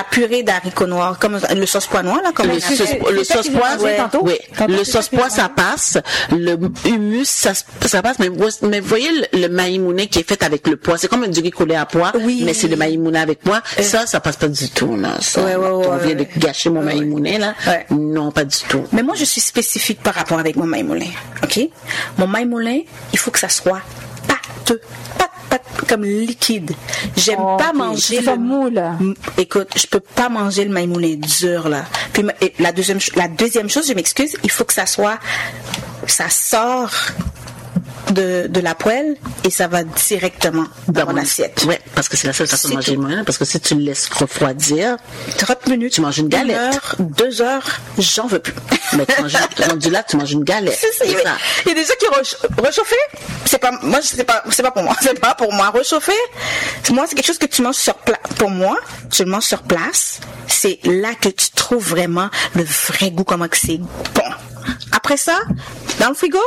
purée d'haricots noirs, comme le sauce pois noir, là, comme le sauce pois, oui. Le sauce pois, ça passe. Le hummus, ça passe. Mais vous voyez le maïmouna qui est fait avec le pois. C'est comme un du riz collé à pois, mais c'est le maïmouna avec pois. Ça passe pas du tout, là. On vient de gâcher mon maïmouna, là. Ouais. Non, pas du tout. Mais moi, je suis spécifique par rapport avec mon maïmouna. OK? Mon maïmouna, il faut que ça soit pâteux. Comme liquide. J'aime pas manger le moule. Écoute, je peux pas manger le maïmouna dur, là. Puis la deuxième chose, je m'excuse, il faut que ça sort de la poêle et ça va directement dans mon assiette. Ouais, parce que c'est la seule façon de manger le maïmouna, parce que si tu le laisses refroidir, 30 minutes, tu manges une galette. 1 heure, 2 heures, j'en veux plus. Mais tu manges une galette. C'est ça. Il y a des gens qui réchauffer, c'est pas pour moi. C'est pas pour moi. Réchauffer, moi, c'est quelque chose que tu manges sur place. Pour moi, tu le manges sur place. C'est là que tu trouves vraiment le vrai goût, comment que c'est bon. Après ça, dans le frigo,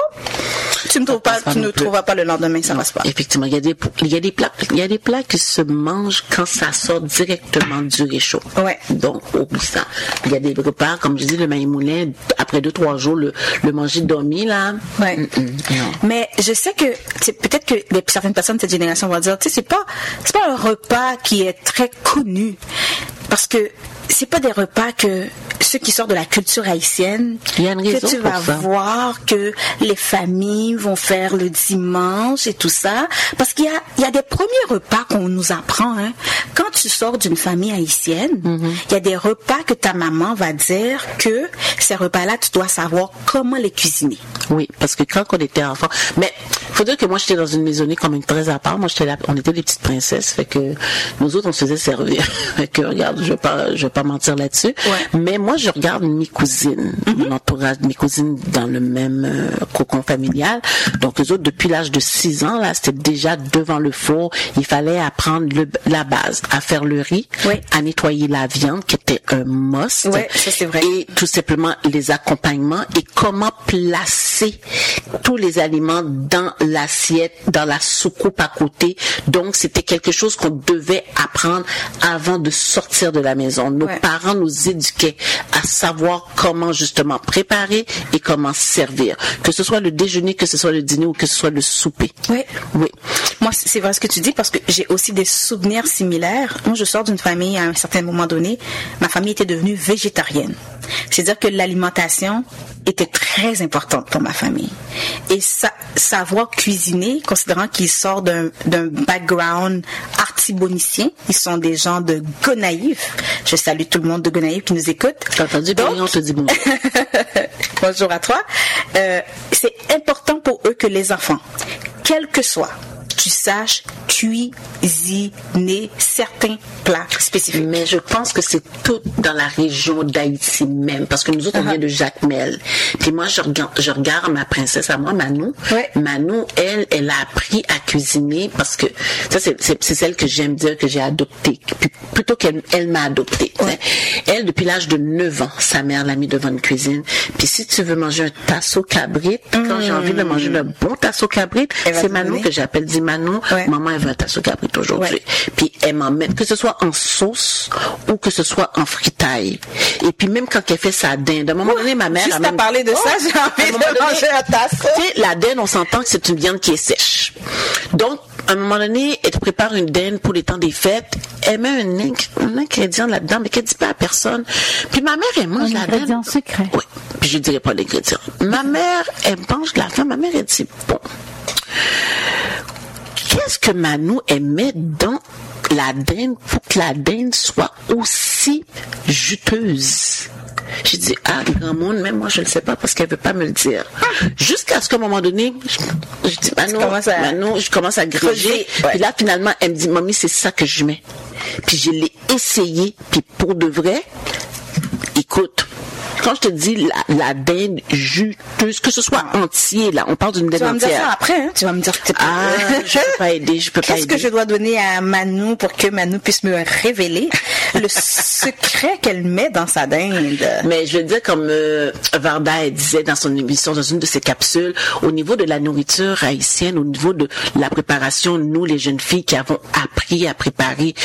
tu ne trouveras pas le lendemain, ça passe pas. Effectivement, il y a des plats qui se mangent quand ça sort directement du réchaud. Ouais. Donc, oublie ça. Il y a des repas, comme je dis, le maïmouna, après 2-3 jours, le manger dormi, là. Ouais. Non. Mais je sais que, peut-être que certaines personnes de cette génération vont dire, tu sais, c'est pas un repas qui est très connu. Parce que c'est pas des repas que ceux qui sortent de la culture haïtienne que tu vas voir que les familles vont faire le dimanche et tout ça, parce qu'il y a des premiers repas qu'on nous apprend, hein. Quand tu sors d'une famille haïtienne, il y a des repas que ta maman va dire que ces repas-là, tu dois savoir comment les cuisiner. Oui, parce que quand on était enfant, mais faut dire que moi j'étais dans une maisonnée comme une très à part. Moi on était des petites princesses, fait que nous autres on se faisait servir. Fait que regarde, je vais pas mentir là-dessus. Ouais. Mais moi je regarde mes cousines, mon entourage, mes cousines dans le même cocon familial. Donc eux autres depuis l'âge de 6 ans là, c'était déjà devant le four. Il fallait apprendre la base, à faire le riz, à nettoyer la viande qui était un must. Ouais, ça c'est vrai. Et tout simplement les accompagnements et comment placer tous les aliments dans l'assiette, dans la soucoupe à côté. Donc, c'était quelque chose qu'on devait apprendre avant de sortir de la maison. Nos parents nous éduquaient à savoir comment justement préparer et comment servir. Que ce soit le déjeuner, que ce soit le dîner ou que ce soit le souper. Oui. Moi, c'est vrai ce que tu dis parce que j'ai aussi des souvenirs similaires. Moi, je sors d'une famille à un certain moment donné. Ma famille était devenue végétarienne. C'est-à-dire que l'alimentation était très importante pour ma famille. Et savoir cuisiner, considérant qu'ils sortent d'un background artibonicien, ils sont des gens de Gonaïves. Je salue tout le monde de Gonaïves qui nous écoute. T'as entendu? Donc, on te dit bonjour. Bonjour à toi. C'est important pour eux que les enfants, quel que soit, tu saches cuisiner certains plats spécifiques. Mais je pense que c'est tout dans la région d'Haïti même, parce que nous autres, on vient de Jacmel. Puis moi, je regarde ma princesse à moi, Manou. Ouais. Manou, elle a appris à cuisiner parce que ça, c'est celle que j'aime dire que j'ai adoptée. Plutôt qu'elle m'a adoptée. Ouais. Elle, depuis l'âge de 9 ans, sa mère l'a mis devant une cuisine. Puis si tu veux manger un tasso cabrit, quand j'ai envie de manger le bon tasso cabrit, c'est Manou que j'appelle, dit Manou, maman, elle veut un tasso cabrit aujourd'hui. Ouais. Puis elle m'en met, que ce soit en sauce ou que ce soit en fritaille. Et puis même quand elle fait sa dinde, à un moment donné, ma mère... Juste à parler de ça, j'ai envie de manger un tasso. Tu sais, la dinde, on s'entend que c'est une viande qui est sèche. Donc, à un moment donné, elle te prépare une dinde pour les temps des fêtes. Elle met un ingrédient là-dedans, mais qu'elle dit pas à personne. Puis ma mère, elle mange la dinde. Un ingrédient secret. Oui. Puis je dirais pas l'ingrédient. Ma mère, elle mange la viande. Ma mère, elle dit, bon, qu'est-ce que Manou, elle met dans la dinde pour que la dinde soit aussi juteuse? J'ai dit, grand monde, même moi, je ne sais pas parce qu'elle veut pas me le dire. Jusqu'à ce qu'à un moment donné, je dis, Manou, je commence à granger. Ouais. Puis là, finalement, elle me dit, mamie, c'est ça que je mets. Puis je l'ai essayé. Puis pour de vrai, écoute, quand je te dis la dinde juteuse, que ce soit entier, là, on parle d'une dinde entière. Tu vas me dire ça après, hein? Tu vas me dire que je peux pas aider, Qu'est-ce que je dois donner à Manou pour que Manou puisse me révéler le secret qu'elle met dans sa dinde? Mais je veux dire, comme Varda disait dans son émission, dans une de ses capsules, au niveau de la nourriture haïtienne, au niveau de la préparation, nous, les jeunes filles qui avons appris à préparer